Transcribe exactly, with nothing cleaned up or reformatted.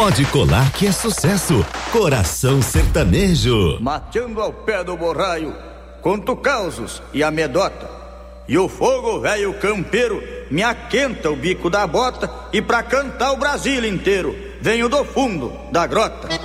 Pode colar que é sucesso. Coração Sertanejo. Mateando ao pé do borraio, conto causos e amedota. E o fogo velho campeiro me aquenta o bico da bota. E pra cantar o Brasil inteiro venho do fundo da grota.